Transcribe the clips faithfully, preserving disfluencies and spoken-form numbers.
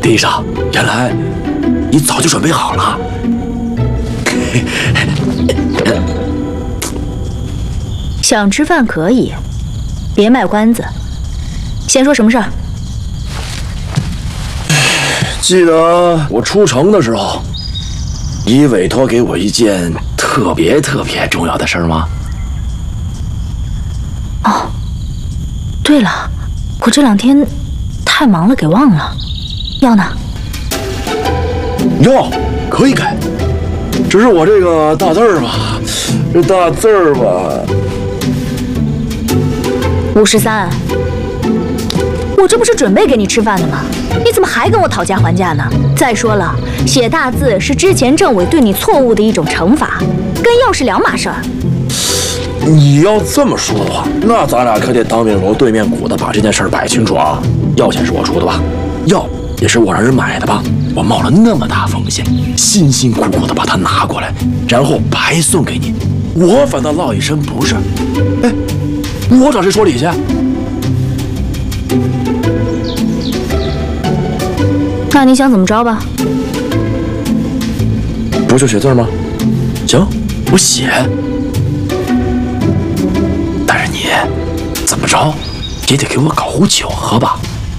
丁医生，原来你早就准备好了。 想吃饭可以，别卖关子。先说什么事儿？ 记得我出城的时候，你委托给我一件特别特别重要的事儿吗？ 哦，对了，我这两天太忙了，给忘了。药呢？ 药可以给，只是我这个大字儿吧，这大字儿吧。 五十三，我这不是准备给你吃饭的吗？你怎么还跟我讨价还价呢？再说了，写大字是之前政委对你错误的一种惩罚，跟药是两码事儿。 你要这么说的话，那咱俩可得当面锣对面鼓的把这件事摆清楚啊！药钱是我出的吧？药也是我让人买的吧？我冒了那么大风险，辛辛苦苦的把它拿过来，然后白送给你，我反倒落一身不是。哎，我找谁说理去？ 那你想怎么着吧？ 不就写字吗？行，我写。但是你怎么着也得给我搞壶酒喝吧。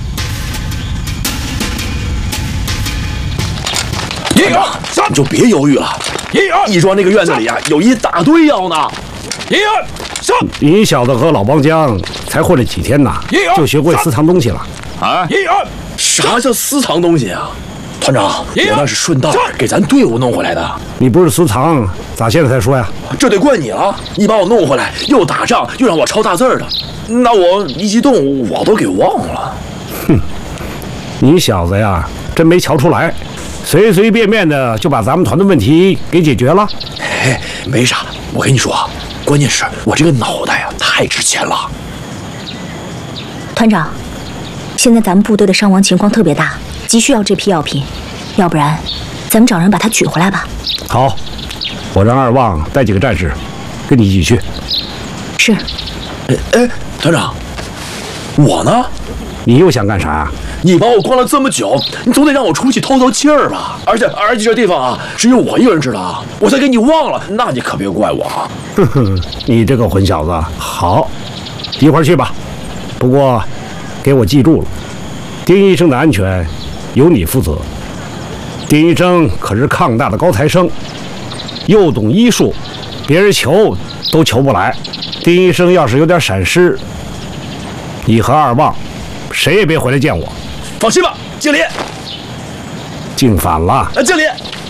营长，你就别犹豫了。营长，义庄那个院子里啊，有一大堆药呢。营长，上！ 你小子和老帮江才混了几天呐，就学会私藏东西了啊？营长，啥叫私藏东西啊？团长，我那是顺道给咱队伍弄回来的。 你不是私藏，咋现在才说呀？ 这得怪你了，你把我弄回来，又打仗，又让我抄大字的，那我一激动，我都给忘了。 哼，你小子呀，真没瞧出来，随随便便的就把咱们团的问题给解决了。 哎，没啥，我跟你说，关键是我这个脑袋呀太值钱了。 团长，现在咱们部队的伤亡情况特别大，急需要这批药品，要不然咱们找人把它取回来吧。 好，我让二旺带几个战士跟你一起去。 是。 哎哎，团长，我呢？ 你又想干啥？ 你把我关了这么久，你总得让我出去透透气儿吧？而且而且这地方啊，只有我一个人知道，我再给你忘了，那你可别怪我啊！ 哼哼，你这个混小子，好，一会儿去吧。不过，给我记住了，丁医生的安全由你负责。丁医生可是抗大的高材生，又懂医术，别人求都求不来。丁医生要是有点闪失，你和二旺谁也别回来见我。 放心吧，经理。 敬反了。 经理。